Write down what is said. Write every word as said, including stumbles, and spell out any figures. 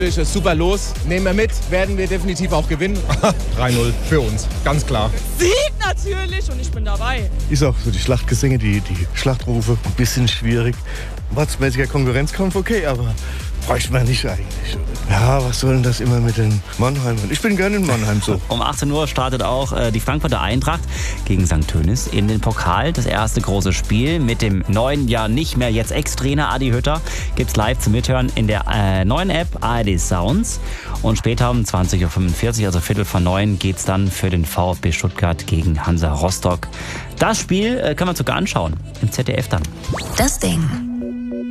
Ist super los, nehmen wir mit, werden wir definitiv auch gewinnen. drei null für uns, ganz klar. Sieg natürlich und ich bin dabei. Ist auch so die Schlachtgesänge, die, die Schlachtrufe, ein bisschen schwierig. Watzmäßiger Konkurrenzkampf, okay, aber bräuchte man nicht eigentlich. Ja, was soll denn das immer mit den Mannheimern? Ich bin gerne in Mannheim so. Um achtzehn Uhr startet auch äh, die Frankfurter Eintracht gegen Sankt Tönis in den Pokal. Das erste große Spiel mit dem neuen, ja nicht mehr jetzt Ex-Trainer Adi Hütter. Gibt's live zum Mithören in der äh, neuen App A R D Sounds. Und später um zwanzig Uhr fünfundvierzig, also Viertel vor neun, geht's dann für den VfB Stuttgart gegen Hansa Rostock. Das Spiel äh, kann man sogar anschauen, im Z D F dann. Das Ding.